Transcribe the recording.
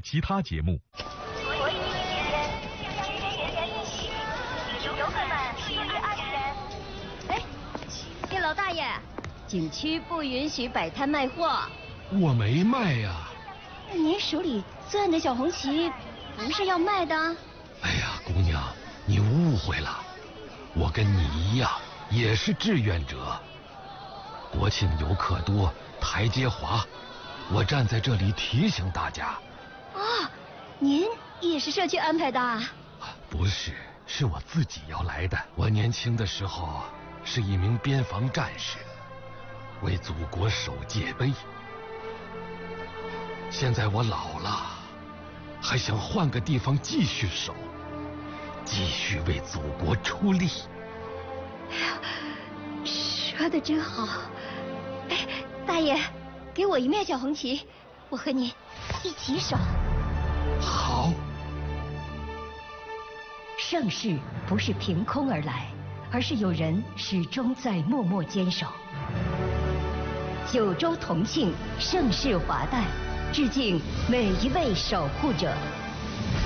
其他节目。 国营期间，1000元一起，游客们120元。 哎，叶老大爷，景区不允许摆摊卖货。 我没卖呀。 您手里攥的小红旗，不是要卖的？ 哎呀，姑娘，你误会了，我跟你一样，也是志愿者。国庆游客多，台阶滑，我站在这里提醒大家。 啊，您也是社区安排的？ 不是，是我自己要来的。我年轻的时候是一名边防战士，为祖国守界碑。现在我老了，还想换个地方继续守，继续为祖国出力。 哎呀，说的真好。哎，大爷，给我一面小红旗，我和您一起守。 好。 盛世不是凭空而来，而是有人始终在默默坚守。九州同庆，盛世华诞，致敬每一位守护者。